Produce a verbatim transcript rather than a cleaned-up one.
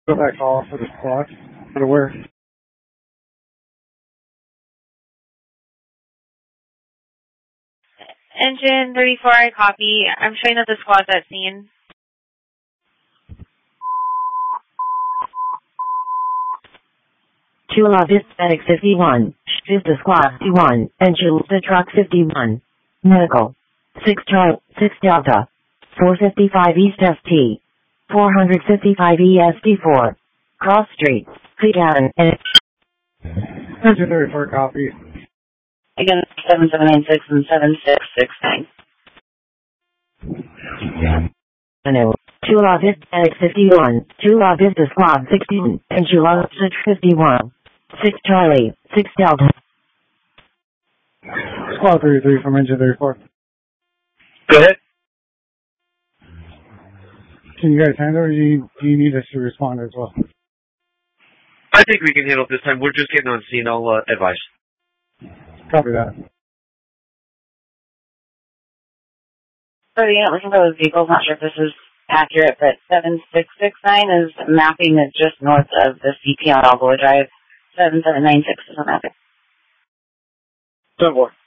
Go back call for the squad. Out of where? Engine thirty-four, I copy. I'm showing that the squad's at scene. Chula Vista fifty-one, Vista Squad fifty-one, and Chula Truck fifty-one. Medical. six Charlie, six Delta. four fifty-five East S T. four fifty-five E S T four. Cross Street, Seagan, and... Engine thirty-four, copy. Again, seven seven nine six and seven six six nine. Avenue. Chula Vista fifty-one, Chula Vista Squad sixteen, and Chula Vista fifty-one. six Charlie, six Delta. Squad thirty-three from engine thirty-four. Go ahead. Can you guys handle it, or do you, do you need us to respond as well? I think we can handle it this time. We're just getting on scene. I'll uh, advise. Copy that. So the unit looking for those vehicles, not sure if this is accurate, but seven six six nine is mapping it just north of the C P on Algoa Drive. seven seven nine six is on mapping. seven four.